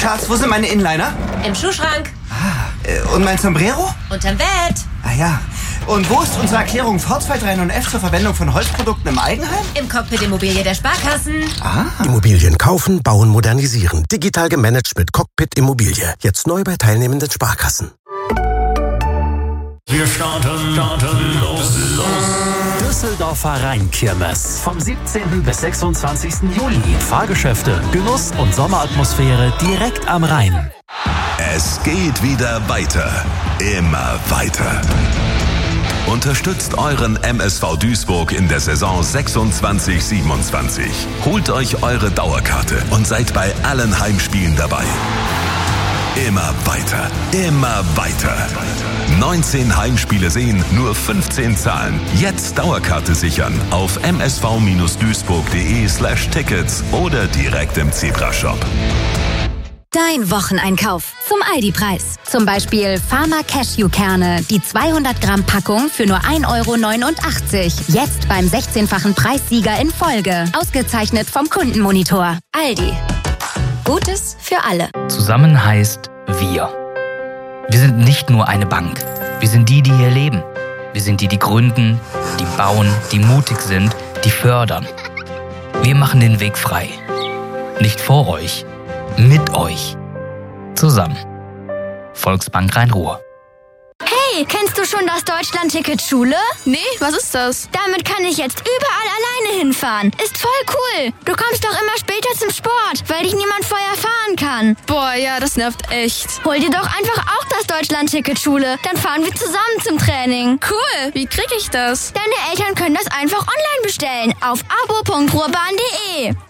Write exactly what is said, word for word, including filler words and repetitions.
Schatz, wo sind meine Inliner? Im Schuhschrank. Ah, äh, und mein Sombrero? Unterm Bett. Ah ja. Und wo ist unsere Erklärung V zwei drei neun F zur Verwendung von Holzprodukten im Eigenheim? Im Cockpit Immobilie der Sparkassen. Ah. Immobilien kaufen, bauen, modernisieren. Digital gemanagt mit Cockpit Immobilie. Jetzt neu bei teilnehmenden Sparkassen. Wir starten, starten, los, los. Düsseldorfer Rheinkirmes. Vom siebzehnten bis sechsundzwanzigsten Juli. Fahrgeschäfte, Genuss und Sommeratmosphäre direkt am Rhein. Es geht wieder weiter. Immer weiter. Unterstützt euren M S V Duisburg in der Saison sechsundzwanzig siebenundzwanzig. Holt euch eure Dauerkarte und seid bei allen Heimspielen dabei. Immer weiter, immer weiter. neunzehn Heimspiele sehen, nur fünfzehn zahlen. Jetzt Dauerkarte sichern auf m s v duisburg punkt d e slash tickets oder direkt im Zebra-Shop. Dein Wocheneinkauf zum Aldi-Preis. Zum Beispiel Pharma Cashew-Kerne, die zweihundert Gramm Packung für nur ein Euro neunundachtzig. Jetzt beim sechzehnfachen Preissieger in Folge. Ausgezeichnet vom Kundenmonitor. Aldi. Gutes für alle. Zusammen heißt wir. Wir sind nicht nur eine Bank. Wir sind die, die hier leben. Wir sind die, die gründen, die bauen, die mutig sind, die fördern. Wir machen den Weg frei. Nicht vor euch, mit euch. Zusammen. Volksbank Rhein-Ruhr. Hey, kennst du schon das Deutschland-Ticket Schule? Nee, was ist das? Damit kann ich jetzt überall alleine hinfahren. Ist voll cool. Du kommst doch immer später zum Sport, weil dich niemand vorher fahren kann. Boah, ja, das nervt echt. Hol dir doch einfach auch das Deutschland-Ticket Schule. Dann fahren wir zusammen zum Training. Cool, wie krieg ich das? Deine Eltern können das einfach online bestellen auf abo punkt ruhrbahn punkt de.